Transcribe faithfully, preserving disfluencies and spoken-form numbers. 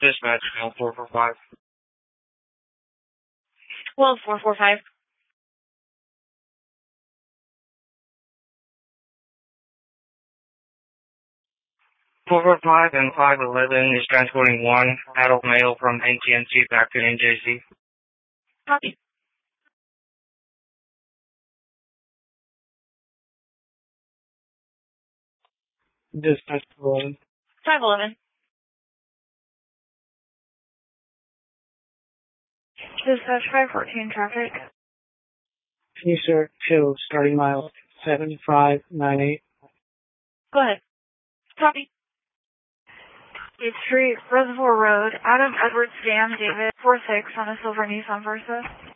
Dispatch, L four four five. Well, four four five. four four five and five eleven is transporting one adult male from A T and T back to N J C. Copy. Dispatch eleven. five eleven. Dispatch five fourteen traffic. Can you start show starting mile seven five nine eight? Go ahead. Copy. Eighth Street, Reservoir Road, Adam Edwards Dam, David, four six on a silver Nissan Versa.